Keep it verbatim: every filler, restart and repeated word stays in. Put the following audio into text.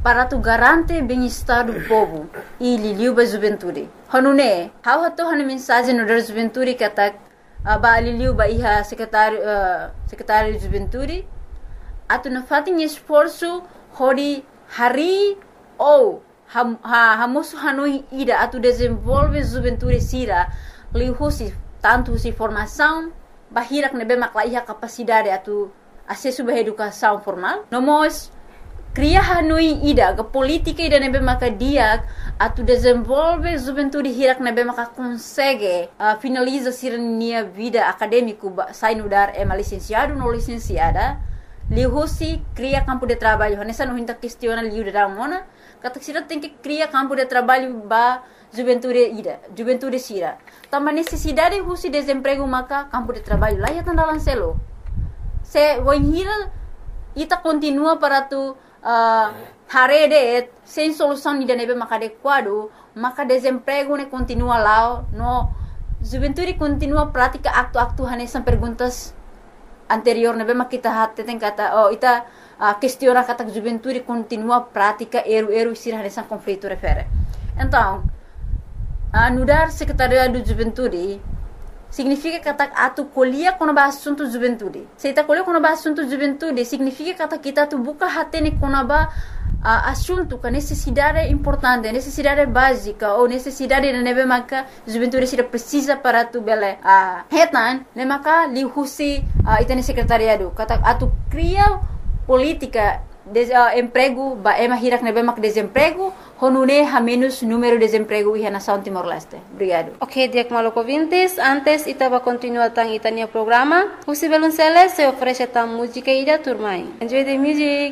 para tu garante bem-estar do povo e liliu ba juventude. Hanune, how hato hanu mensagem no da juventude kata ba liliu ba iha secretário uh, secretário de juventude atu na fatin esforço hori hari ou ha ha hamosu hanui ida atu desenvolve juventude sira lihusi tanto se formação bahirak nebe makla iha capacidade atu acesso ba educação formal nomos cria hanui ida ga política ida nebe maka dia atu desenvolve juventude hirak nebe maka consegue uh, finaliza sirnia vida acadêmico sai no dar é licenciado no licenciada lihusi cria campo de trabalho nessa não hinta questiona liu da mona kata sira tem que cria campo de trabalho ba juventude ida juventude sira tama necessidade husi desemprego maka campo de trabalho lá ya tandalan selo se voinhira ita continua para tu Uh, harede sem solução ainda nebe maka adequado maka desemprego ne continua lá no juventude continua prática acto-acto hanesan perguntas anterior nebe maka kita hatte tem kata oh ita uh, questiona kata juventude continua prática eru-eru sir hanesan conflito refere então uh, nudar secretariado do juventude significa kata atu colhia quando ba assunto juventude. Se ita colhia quando ba assunto juventude, significa kata kita tu buka hatene quando ba uh, assunto com necessidade importante, necessidade básica ou necessidade de nebe maka juventude se precisa para tu bele a uh, hetan, ne maka li husi uh, ita ne secretariado. Kata atu cria política de uh, emprego ba ema hirak nebe mak desemprego honune ha menos número de desemprego e na São Timor-Leste. Obrigado. Ok, Diak Maloko Vintes, antes itaba continua tang itania programa. Husi Belunceles se oferece tam música ida turmai. Enjoy the music.